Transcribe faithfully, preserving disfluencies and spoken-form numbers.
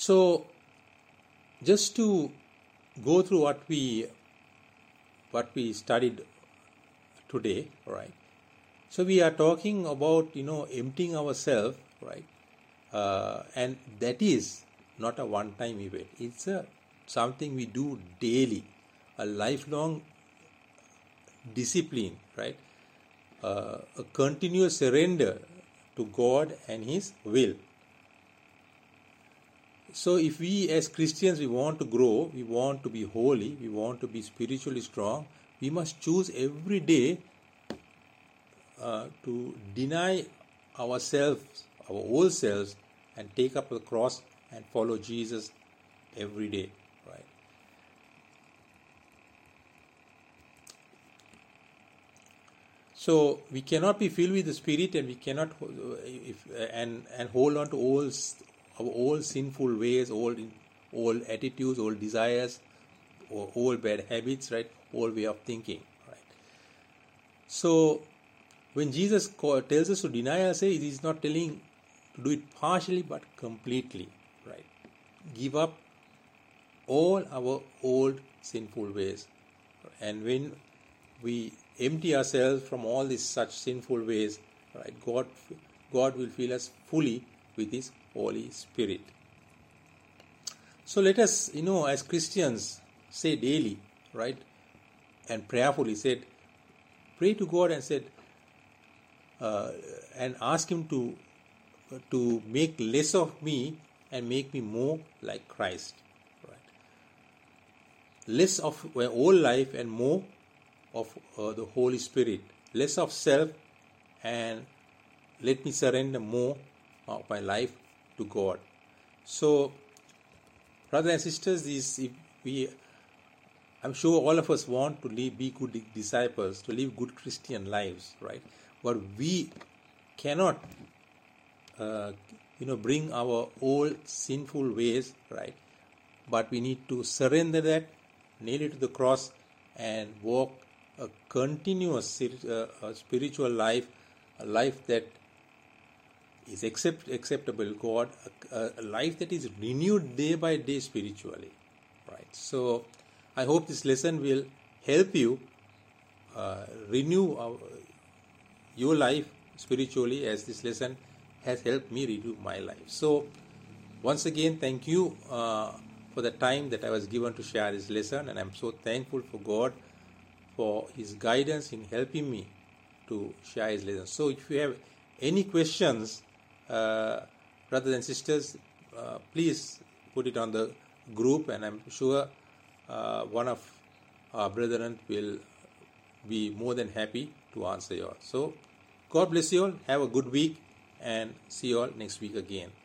So, just to go through what we what we studied today, right? So we are talking about, you know, emptying ourselves, right? Uh, and that is not a one-time event. It's a something we do daily, a lifelong discipline, right? Uh, a continuous surrender to God and His will. So if we as Christians, we want to grow, we want to be holy, we want to be spiritually strong, we must choose every day uh, to deny ourselves, our old selves, and take up the cross and follow Jesus every day, right? So we cannot be filled with the Spirit, and we cannot uh, if, uh, and and hold on to all our old sinful ways, old old attitudes, old desires, or old bad habits, right? Old way of thinking, right? So when Jesus call, tells us to deny ourselves, He is not telling to do it partially, but completely, right? Give up all our old sinful ways, and when we empty ourselves from all these such sinful ways, right? God, God will fill us fully with His Holy Spirit. So let us, you know, as Christians, say daily, right, and prayerfully said, pray to God and said, uh, and ask Him to to make less of me and make me more like Christ, right? Less of my old life and more of uh, the Holy Spirit. Less of self, and let me surrender more of my life to God. So, brothers and sisters, this if we, I'm sure all of us want to live, be good disciples, to live good Christian lives, right? But we cannot, uh, you know, bring our old sinful ways, right? But we need to surrender that, nail it to the cross, and walk a continuous uh, a spiritual life, a life that is accept, acceptable to God, a, a life that is renewed day by day spiritually, right? So I hope this lesson will help you uh, renew our, your life spiritually, as this lesson has helped me renew my life. So once again, thank you uh, for the time that I was given to share this lesson, and I'm so thankful for God for His guidance in helping me to share His lesson. So if you have any questions, uh, brothers and sisters, uh, please put it on the group, and I'm sure uh, one of our brethren will be more than happy to answer you all. So God bless you all. Have a good week, and see you all next week again.